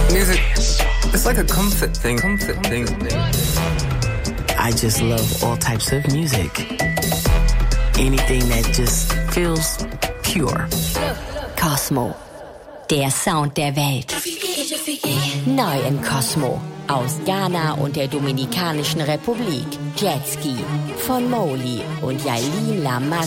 Music, it's like a comfort thing. I just love all types of music. Anything that just feels pure. Cosmo, der Sound der Welt. Neu in Cosmo, aus Ghana und der Dominikanischen Republik. Jetski von Mowgli und Yailin Lama